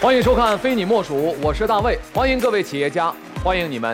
欢迎收看《非你莫属》，我是大卫，欢迎各位企业家，欢迎你们。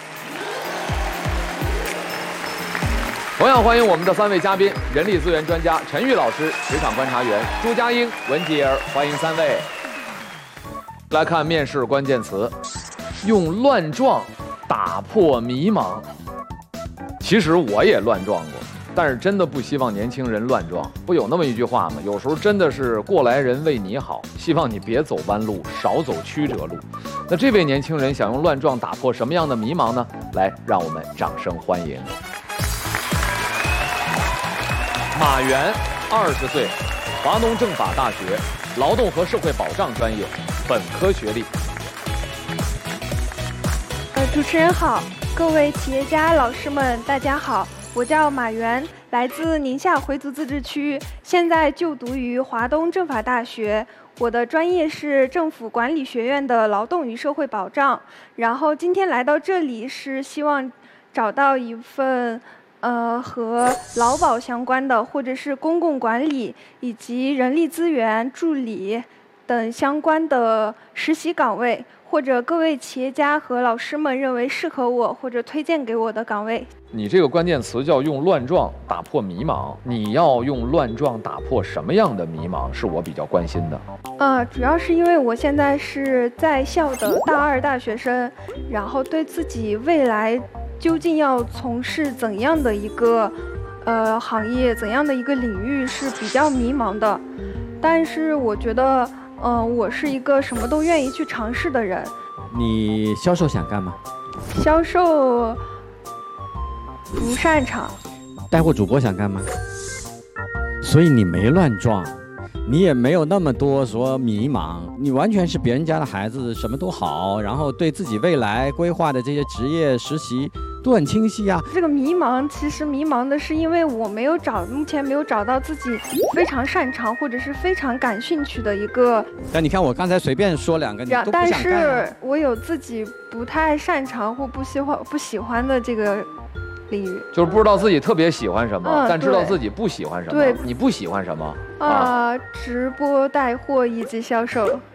同样欢迎我们的3位嘉宾：人力资源专家陈玉老师、职场观察员朱佳英、文吉儿，欢迎3位。来看面试关键词，用乱撞打破迷茫。其实我也乱撞过。但是真的不希望年轻人乱撞，不有那么一句话吗？有时候真的是过来人为你好，希望你别走弯路，少走曲折路。那这位年轻人想用乱撞打破什么样的迷茫呢？来，让我们掌声欢迎。马原，20岁，华东政法大学劳动和社会保障专业，本科学历。 主持人好，各位企业家老师们，大家好。我叫马原，来自宁夏回族自治区，现在就读于华东政法大学。我的专业是政府管理学院的劳动与社会保障。然后今天来到这里是希望找到一份和劳保相关的，或者是公共管理以及人力资源助理等相关的实习岗位，或者各位企业家和老师们认为适合我或者推荐给我的岗位。 你这个关键词叫用乱撞打破迷茫，你要用乱撞打破什么样的迷茫？是我比较关心的。 主要是因为我现在是在校的大2大学生，然后对自己未来究竟要从事怎样的一个行业、怎样的一个领域是比较迷茫的。但是我觉得，我是一个什么都愿意去尝试的人。 你销售想干嘛？ 销售不擅长。 带货主播想干嘛？所以你没乱撞，你也没有那么多说迷茫，你完全是别人家的孩子，什么都好，然后对自己未来规划的这些职业实习都很清晰啊。 这个迷茫，其实迷茫的是因为我目前没有找到自己非常擅长或者是非常感兴趣的一个。 但你看我刚才随便说2个，你都不想干。 但是我有自己不太擅长或不喜欢的这个领域， 就是不知道自己特别喜欢什么，但知道自己不喜欢什么。 对， 你不喜欢什么？ 直播带货以及销售。